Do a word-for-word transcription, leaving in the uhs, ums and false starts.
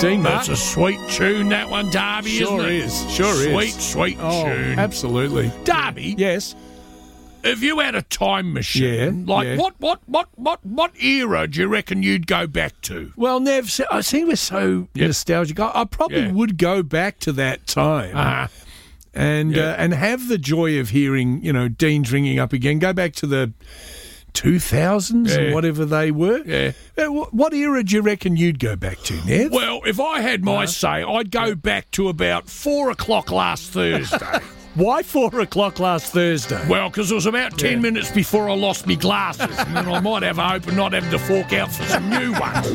Dean That's Martin. a sweet tune, that one, Darby, Sure isn't it? is. Sure is. Sweet, sweet Oh, tune. absolutely. Darby, Yes. if you had a time machine, Yeah, like yeah. what, what, what, what, what era do you reckon you'd go back to? Well, Nev, so- I think we're so Yep. nostalgic. I, I probably Yeah. would go back to that time Uh, and yeah. uh, and have the joy of hearing, you know, Dean's ringing up again. Go back to the two thousands and Yeah. whatever they were. Yeah. Uh, wh- What era do you reckon you'd go back to, Nev? well, if I had my say, I'd go back to about four o'clock last Thursday. Why four o'clock last Thursday? Well, because it was about ten minutes before I lost my glasses, and then I might have hope and not have to fork out for some new ones.